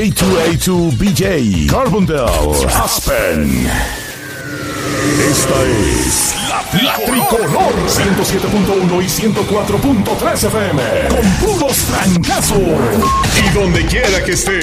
A2A2BJ, Carbondale, Aspen. Esta es la Tricolor 107.1 y 104.3 FM con puros trancazos. Y donde quiera que esté.